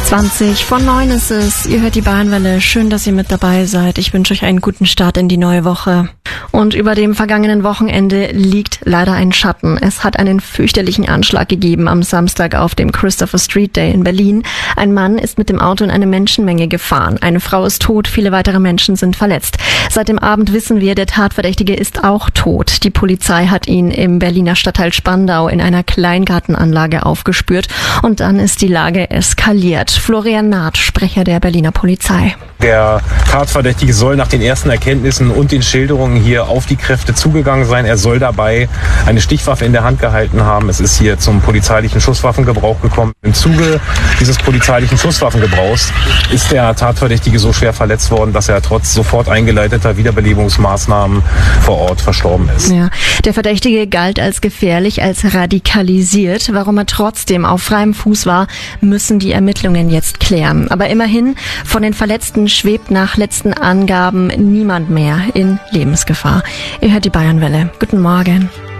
20:09 ist es. Ihr hört die Bayernwelle. Schön, dass ihr mit dabei seid. Ich wünsche euch einen guten Start in die neue Woche. Und über dem vergangenen Wochenende liegt leider ein Schatten. Es hat einen fürchterlichen Anschlag gegeben am Samstag auf dem Christopher Street Day in Berlin. Ein Mann ist mit dem Auto in eine Menschenmenge gefahren. Eine Frau ist tot, viele weitere Menschen sind verletzt. Seit dem Abend wissen wir, der Tatverdächtige ist auch tot. Die Polizei hat ihn im Berliner Stadtteil Spandau in einer Kleingartenanlage aufgespürt. Und dann ist die Lage eskaliert. Florian Naht, Sprecher der Berliner Polizei. Der Tatverdächtige soll nach den ersten Erkenntnissen und den Schilderungen hier auf die Kräfte zugegangen sein. Er soll dabei eine Stichwaffe in der Hand gehalten haben. Es ist hier zum polizeilichen Schusswaffengebrauch gekommen. Im Zuge dieses polizeilichen Schusswaffengebrauchs ist der Tatverdächtige so schwer verletzt worden, dass er trotz sofort eingeleiteter Wiederbelebungsmaßnahmen vor Ort verstorben ist. Ja, der Verdächtige galt als gefährlich, als radikalisiert. Warum er trotzdem auf freiem Fuß war, müssen die Ermittlungen jetzt klären. Aber immerhin, von den Verletzten schwebt nach letzten Angaben niemand mehr in Lebensgefahr. Ihr hört die Bayernwelle. Guten Morgen.